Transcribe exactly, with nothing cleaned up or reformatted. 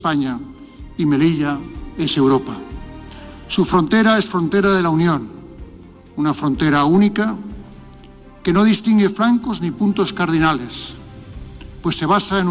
España y Melilla es Europa. Su frontera es frontera de la Unión, una frontera única que no distingue flancos ni puntos cardinales, pues se basa en